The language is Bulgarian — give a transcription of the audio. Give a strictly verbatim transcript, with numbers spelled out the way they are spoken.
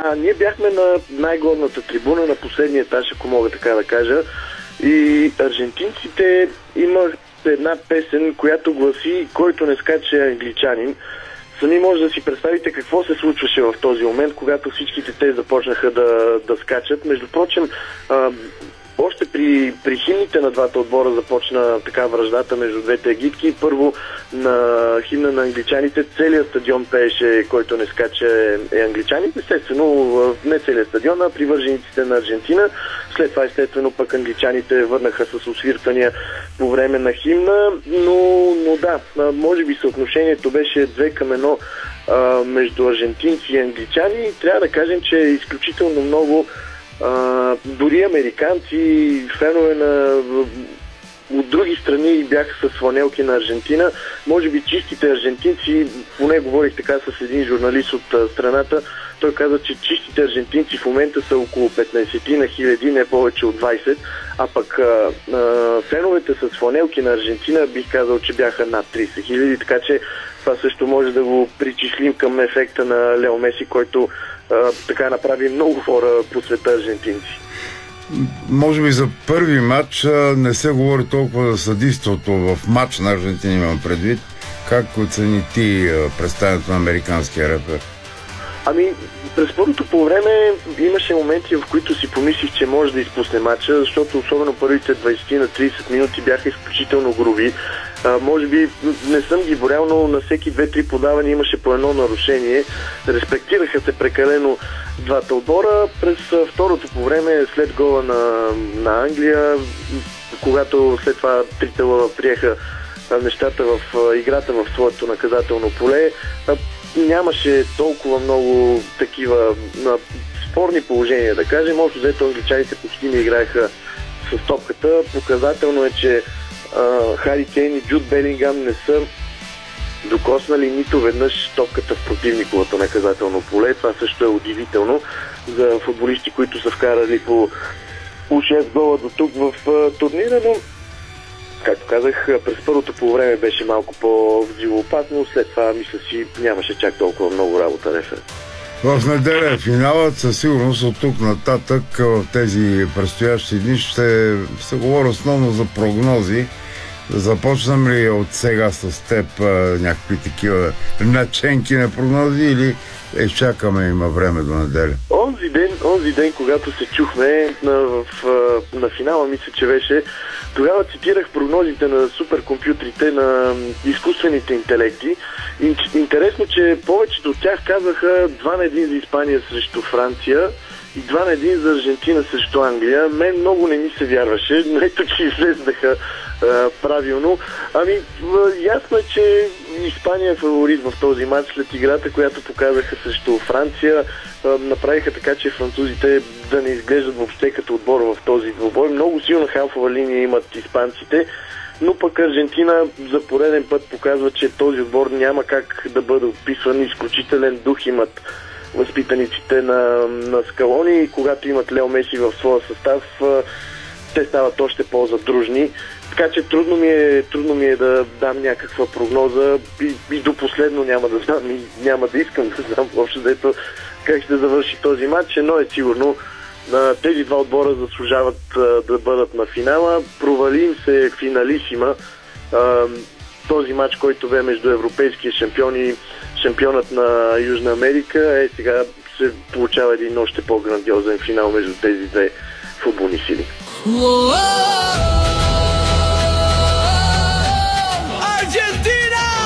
Да, ние бяхме на най-горната трибуна, на последния етаж, ако мога така да кажа. И аржентинците имат една песен, която гласи: който не скача е англичанин. Сами може да си представите какво се случваше в този момент, когато всичките те започнаха да, да скачат. Между прочим, а, още при, при химните на двата отбора започна така враждата между двете агитки. Първо на химна на англичаните целият стадион пееше който не скача е англичанин. Естествено, не целият стадион, а привържениците на Аржентина. След това, естествено, пък англичаните върнаха с освирквания по време на химна. Но, но да, може би съотношението беше две към едно между аржентинци и англичани. Трябва да кажем, че е изключително много Uh, дори американци, фенове на от други страни бяха с фланелки на Аржентина. Може би чистите аржентинци, поне говорих така с един журналист от uh, страната, той каза, че чистите аржентинци в момента са около петнайсет на хиляди, не повече от двайсет, а пък uh, uh, феновете с фланелки на Аржентина бих казал, че бяха над трийсет хиляди, така че това също може да го причислим към ефекта на Лео Меси, който Uh, така направи много хора по света аржентинци. Може би за първи матч не се говори толкова за съдийството в матч на Аржентина, имам предвид. Как оцени ти представянето на американския репер? Ами, през първото по време имаше моменти, в които си помислих, че може да изпусне матча, защото особено първите двайсет на трийсет минути бяха изключително груби. А, може би не съм ги борял, но на всеки две-три подавания имаше по едно нарушение. Респектираха се прекалено двата отбора. През второто по време, след гола на, на Англия, когато след това трите лъва приеха нещата в играта в своето наказателно поле, нямаше толкова много такива а, спорни положения, да кажем. Общо взето англичаните почти не играеха с топката. Показателно е, че а, Хари Кейн и Джуд Белингам не са докоснали нито веднъж топката в противниковото наказателно поле. Това също е удивително за футболисти, които са вкарали по, по шест гола до тук в а, турнира, но както казах, през първото по време беше малко по-взривоопасно, след това, мисля си, нямаше чак толкова много работа рефер. В неделя е финалът, със сигурност от тук нататък в тези предстоящи дни ще се говори основно за прогнози. Започнем ли от сега с теб а, някакви такива наченки на прогнози или е, чакаме, има време до неделя? Онзи ден, онзи ден, когато се чухме на, в, на финала, мисля, че беше, тогава цитирах прогнозите на суперкомпютрите, на изкуствените интелекти. Интересно, че повечето от тях казаха два на един за Испания срещу Франция и два на един за Аржентина срещу Англия. Мен много не ми се вярваше, но ето, че излезнаха а, правилно. Ами, ясно е, че Испания е фаворит в този матч след играта, която показаха срещу Франция. А, направиха така, че французите да не изглеждат въобще като отбор в този двубой. Много силна халфова линия имат испанците, но пък Аржентина за пореден път показва, че този отбор няма как да бъде отписван. Изключителен дух имат възпитаниците на, на Скалони и когато имат Лео Меси в своя състав, те стават още по-задружни. Така че трудно ми е, трудно ми е да дам някаква прогноза и, и до последно няма да знам и няма да искам да знам въобще дето как ще завърши този матч, но е сигурно тези два отбора заслужават да бъдат на финала. Провали им се финалисима. Този матч, който бе между европейския шампион и шампионът на Южна Америка, е сега се получава един още по-грандиозен финал между тези две футболни сили.